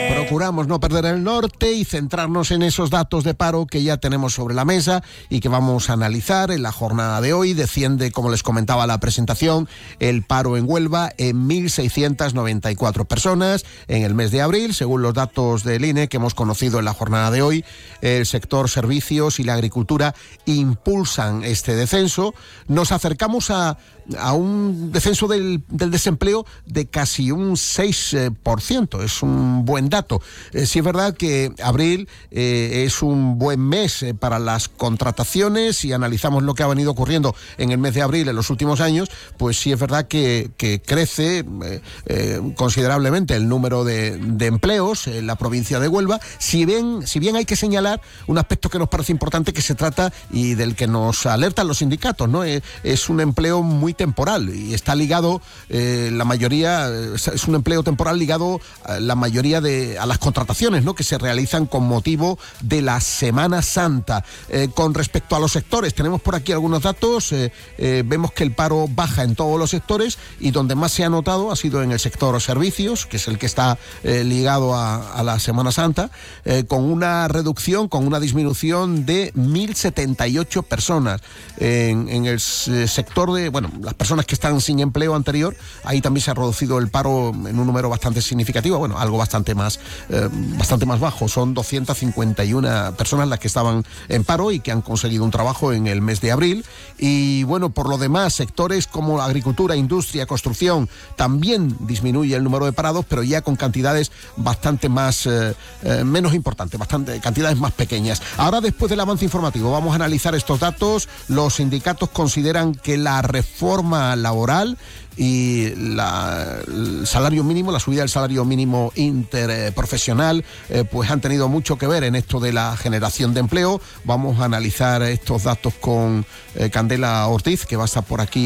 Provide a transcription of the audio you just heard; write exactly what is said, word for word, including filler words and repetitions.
Procuramos no perder el norte y centrarnos en esos datos de paro que ya tenemos sobre la mesa y que vamos a analizar en la jornada de hoy. Desciende, como les comentaba la presentación, el paro en Huelva en mil seiscientas noventa y cuatro personas en el mes de abril, según los datos del I N E que hemos conocido en la jornada de hoy. El sector servicios y la agricultura impulsan este descenso. Nos acercamos a, a un descenso del, del desempleo de casi un seis por ciento. Es un buen dato. Eh, sí es verdad que abril eh, es un buen mes eh, para las contrataciones. Si analizamos lo que ha venido ocurriendo en el mes de abril en los últimos años, pues sí es verdad que, que crece eh, eh, considerablemente el número de, de empleos en la provincia de Huelva. Si bien, si bien hay que señalar un aspecto que nos parece importante, que se trata y del que nos alertan los sindicatos, ¿no? Eh, es un empleo muy temporal y está ligado, eh, la mayoría, es un empleo temporal ligado a la mayoría de a las contrataciones, ¿no?, que se realizan con motivo de la Semana Santa. Eh, con respecto a los sectores, tenemos por aquí algunos datos. Eh, eh, vemos que el paro baja en todos los sectores y donde más se ha notado ha sido en el sector servicios, que es el que está eh, ligado a, a la Semana Santa, eh, con una reducción, con una disminución de mil setenta y ocho personas. En, en el sector de, bueno, las personas que están sin empleo anterior, ahí también se ha reducido el paro en un número bastante significativo, bueno, algo bastante más, eh, bastante más bajo. Son doscientas cincuenta y una personas las que estaban en paro y que han conseguido un trabajo en el mes de abril. Y bueno, por lo demás, sectores como agricultura, industria, construcción, también disminuye el número de parados, pero ya con cantidades bastante más, eh, eh, menos importantes, bastante, cantidades más pequeñas. Ahora, después del avance informativo, vamos a analizar estos datos. Los sindicatos consideran que la reforma laboral y la, el salario mínimo, la subida del salario mínimo interprofesional, eh, pues han tenido mucho que ver en esto de la generación de empleo. Vamos a analizar estos datos con eh, Candela Ortiz, que va a estar por aquí